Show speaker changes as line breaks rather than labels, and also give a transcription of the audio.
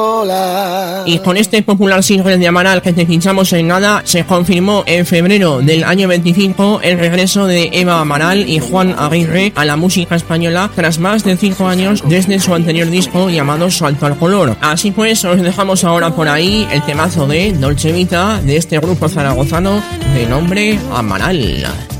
Y con este popular single de Amaral que te pinchamos en nada, se confirmó en febrero del año 25 el regreso de Eva Amaral y Juan Aguirre a la música española tras más de 5 años desde su anterior disco llamado Salto al Color. Así pues, os dejamos ahora por ahí el temazo de Dolce Vita de este grupo zaragozano de nombre Amaral.